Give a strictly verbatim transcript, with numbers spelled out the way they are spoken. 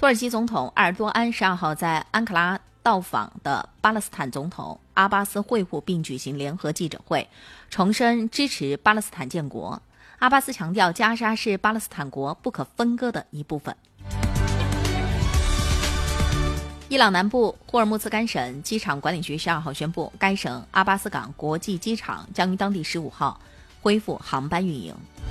土耳其总统埃尔多安十二号在安卡拉到访的巴勒斯坦总统阿巴斯会晤并举行联合记者会，重申支持巴勒斯坦建国。阿巴斯强调，加沙是巴勒斯坦国不可分割的一部分。伊朗南部霍尔木兹干省机场管理局十二号宣布，该省阿巴斯港国际机场将于当地十五号恢复航班运营。